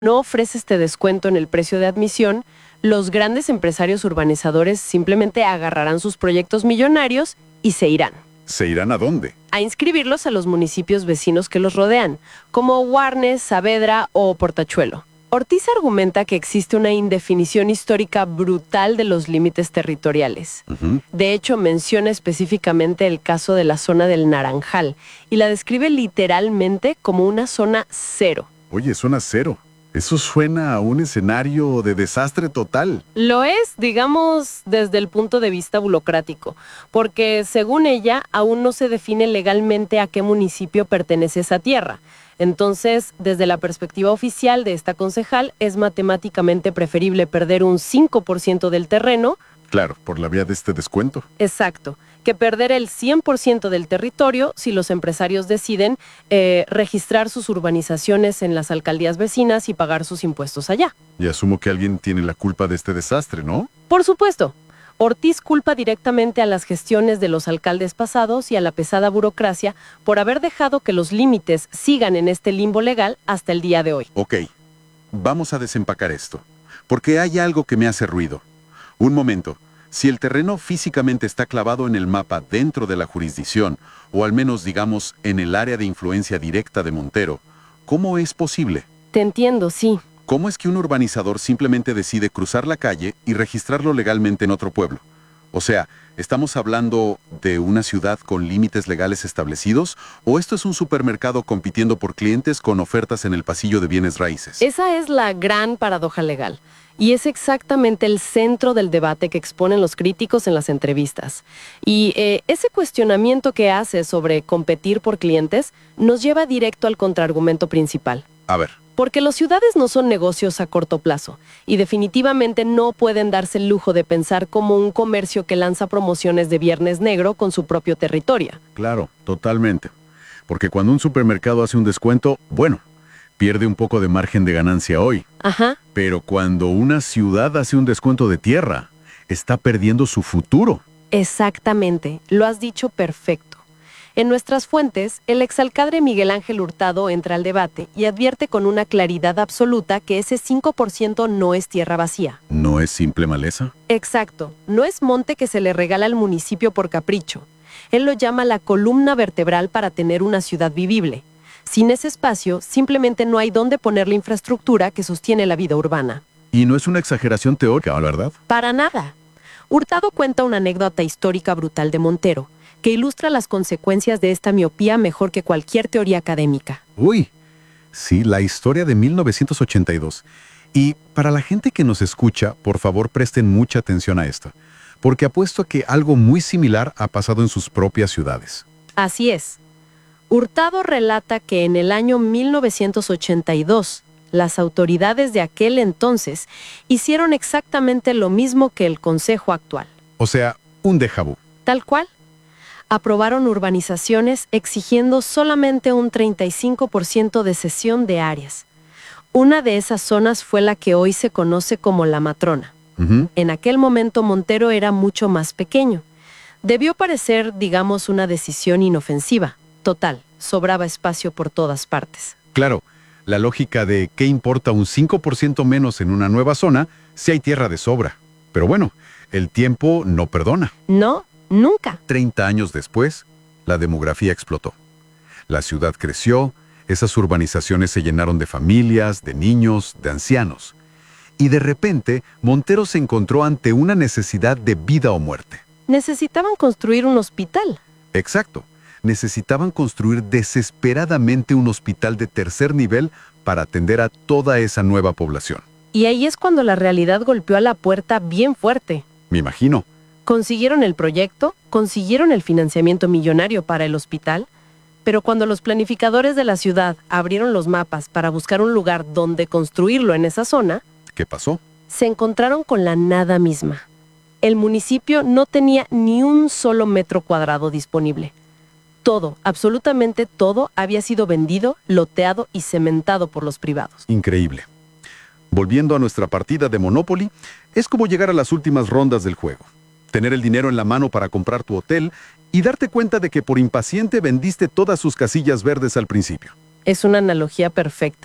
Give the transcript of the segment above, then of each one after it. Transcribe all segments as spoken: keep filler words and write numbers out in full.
no ofrece este descuento en el precio de admisión, los grandes empresarios urbanizadores simplemente agarrarán sus proyectos millonarios y se irán. ¿Se irán a dónde? A inscribirlos a los municipios vecinos que los rodean, como Warnes, Saavedra o Portachuelo. Ortiz argumenta que existe una indefinición histórica brutal de los límites territoriales. Uh-huh. De hecho, menciona específicamente el caso de la zona del Naranjal y la describe literalmente como una zona cero. Oye, zona cero. Eso suena a un escenario de desastre total. Lo es, digamos, desde el punto de vista burocrático, porque según ella, aún no se define legalmente a qué municipio pertenece esa tierra. Entonces, desde la perspectiva oficial de esta concejal, es matemáticamente preferible perder un cinco por ciento del terreno. Claro, por la vía de este descuento. Exacto, que perder el cien por ciento del territorio si los empresarios deciden eh, registrar sus urbanizaciones en las alcaldías vecinas y pagar sus impuestos allá. Y asumo que alguien tiene la culpa de este desastre, ¿no? Por supuesto. Ortiz culpa directamente a las gestiones de los alcaldes pasados y a la pesada burocracia por haber dejado que los límites sigan en este limbo legal hasta el día de hoy. Ok, vamos a desempacar esto, porque hay algo que me hace ruido. Un momento, si el terreno físicamente está clavado en el mapa dentro de la jurisdicción, o al menos digamos en el área de influencia directa de Montero, ¿cómo es posible? Te entiendo, sí. ¿Cómo es que un urbanizador simplemente decide cruzar la calle y registrarlo legalmente en otro pueblo? O sea, ¿estamos hablando de una ciudad con límites legales establecidos? ¿O esto es un supermercado compitiendo por clientes con ofertas en el pasillo de bienes raíces? Esa es la gran paradoja legal. Y es exactamente el centro del debate que exponen los críticos en las entrevistas. Y eh, ese cuestionamiento que hace sobre competir por clientes nos lleva directo al contraargumento principal. A ver. Porque las ciudades no son negocios a corto plazo y definitivamente no pueden darse el lujo de pensar como un comercio que lanza promociones de Viernes Negro con su propio territorio. Claro, totalmente. Porque cuando un supermercado hace un descuento, bueno, pierde un poco de margen de ganancia hoy. Ajá. Pero cuando una ciudad hace un descuento de tierra, está perdiendo su futuro. Exactamente, lo has dicho perfecto. En nuestras fuentes, el exalcalde Miguel Ángel Hurtado entra al debate y advierte con una claridad absoluta que ese cinco por ciento no es tierra vacía. ¿No es simple maleza? Exacto, no es monte que se le regala al municipio por capricho. Él lo llama la columna vertebral para tener una ciudad vivible. Sin ese espacio, simplemente no hay dónde poner la infraestructura que sostiene la vida urbana. Y no es una exageración teórica, ¿verdad? Para nada. Hurtado cuenta una anécdota histórica brutal de Montero, que ilustra las consecuencias de esta miopía mejor que cualquier teoría académica. Uy, sí, la historia de mil novecientos ochenta y dos. Y para la gente que nos escucha, por favor presten mucha atención a esto, porque apuesto a que algo muy similar ha pasado en sus propias ciudades. Así es. Hurtado relata que en el año mil novecientos ochenta y dos, las autoridades de aquel entonces hicieron exactamente lo mismo que el Consejo actual. O sea, un déjà vu. Tal cual. Aprobaron urbanizaciones exigiendo solamente un treinta y cinco por ciento de cesión de áreas. Una de esas zonas fue la que hoy se conoce como La Matrona. Uh-huh. En aquel momento Montero era mucho más pequeño. Debió parecer, digamos, una decisión inofensiva. Total, sobraba espacio por todas partes. Claro, la lógica de qué importa un cinco por ciento menos en una nueva zona si hay tierra de sobra. Pero bueno, el tiempo no perdona. No, nunca. Treinta años después, la demografía explotó. La ciudad creció, esas urbanizaciones se llenaron de familias, de niños, de ancianos. Y de repente, Montero se encontró ante una necesidad de vida o muerte. Necesitaban construir un hospital. Exacto. Necesitaban construir desesperadamente un hospital de tercer nivel para atender a toda esa nueva población. Y ahí es cuando la realidad golpeó a la puerta bien fuerte. Me imagino. Consiguieron el proyecto, consiguieron el financiamiento millonario para el hospital, pero cuando los planificadores de la ciudad abrieron los mapas para buscar un lugar donde construirlo en esa zona, ¿qué pasó? Se encontraron con la nada misma. El municipio no tenía ni un solo metro cuadrado disponible. Todo, absolutamente todo, había sido vendido, loteado y cementado por los privados. Increíble. Volviendo a nuestra partida de Monopoly, es como llegar a las últimas rondas del juego. Tener el dinero en la mano para comprar tu hotel y darte cuenta de que por impaciente vendiste todas sus casillas verdes al principio. Es una analogía perfecta.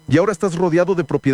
y ahora estás rodeado de propiedades